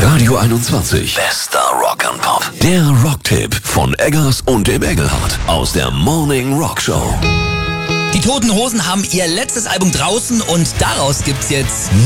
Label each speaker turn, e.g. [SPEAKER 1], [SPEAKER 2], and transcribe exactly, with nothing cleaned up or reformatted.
[SPEAKER 1] Radio einundzwanzig. Bester Rock and Pop. Der Rocktipp von Eggers und dem Engelhardt aus der Morning Rock Show.
[SPEAKER 2] Die Toten Hosen haben ihr letztes Album draußen und daraus gibt's jetzt